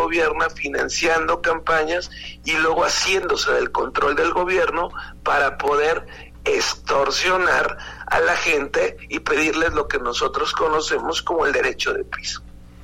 gobierna financiando campañas y luego haciéndose del control del gobierno para poder extorsionar a la gente y pedirles lo que nosotros conocemos como el derecho de piso.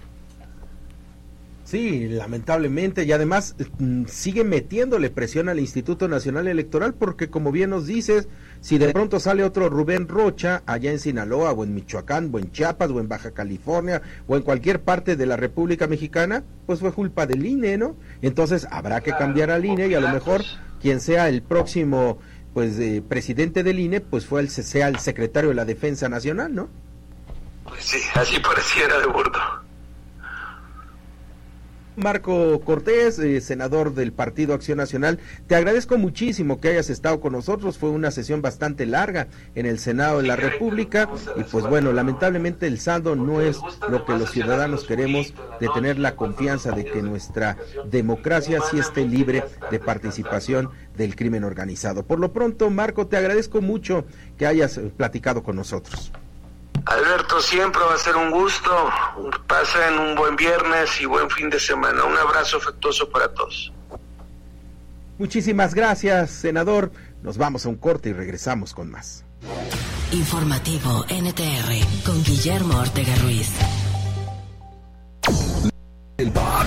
Sí, lamentablemente, y además sigue metiéndole presión al Instituto Nacional Electoral, porque como bien nos dices, si de pronto sale otro Rubén Rocha allá en Sinaloa o en Michoacán o en Chiapas o en Baja California o en cualquier parte de la República Mexicana, pues fue culpa del INE, ¿no? Entonces habrá que cambiar al INE y a lo mejor quien sea el próximo presidente del INE, pues sea el secretario de la Defensa Nacional, ¿no? Pues sí, así pareciera de burdo. Marco Cortés, senador del Partido Acción Nacional, te agradezco muchísimo que hayas estado con nosotros. Fue una sesión bastante larga en el Senado de la República y pues bueno, lamentablemente el saldo no es lo que los ciudadanos queremos, de tener la confianza de que nuestra democracia sí esté libre de participación del crimen organizado. Por lo pronto, Marco, te agradezco mucho que hayas platicado con nosotros. Alberto, siempre va a ser un gusto. Pasen un buen viernes y buen fin de semana. Un abrazo afectuoso para todos. Muchísimas gracias, senador. Nos vamos a un corte y regresamos con más. Informativo NTR con Guillermo Ortega Ruiz. El pop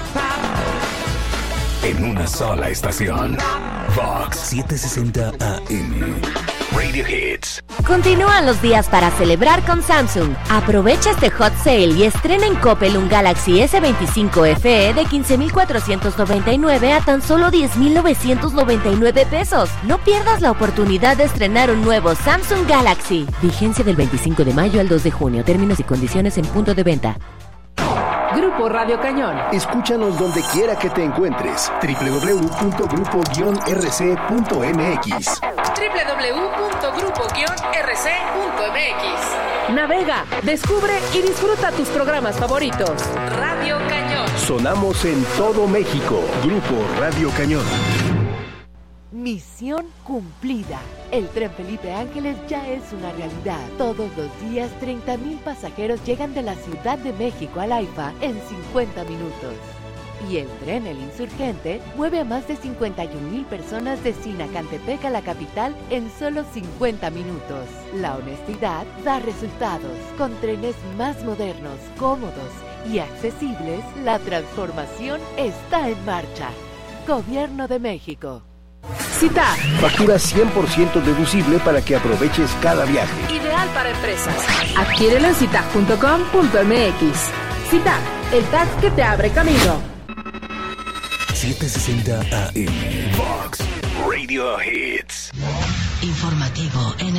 en una sola estación. Fox 760 AM. Radio Hits. Continúan los días para celebrar con Samsung. Aprovecha este hot sale y estrena en Coppel un Galaxy S25 FE de 15,499 a tan solo 10,999 pesos. No pierdas la oportunidad de estrenar un nuevo Samsung Galaxy. Vigencia del 25 de mayo al 2 de junio. Términos y condiciones en punto de venta. Grupo Radio Cañón. Escúchanos donde quiera que te encuentres. www.grupo-rc.mx www.grupo-rc.mx. Navega, descubre y disfruta tus programas favoritos. Radio Cañón. Sonamos en todo México. Grupo Radio Cañón. Misión cumplida. El tren Felipe Ángeles ya es una realidad. Todos los días 30,000 pasajeros llegan de la Ciudad de México al AIFA en 50 minutos. Y el tren El Insurgente mueve a más de 51,000 personas de Sinacantepec a la capital en solo 50 minutos. La honestidad da resultados. Con trenes más modernos, cómodos y accesibles, la transformación está en marcha. Gobierno de México. CITAD. Factura 100% deducible para que aproveches cada viaje. Ideal para empresas. Adquiérelo en citag.com.mx. CITAD, el tax que te abre camino. 760 AM. Fox Radio Hits. Informativo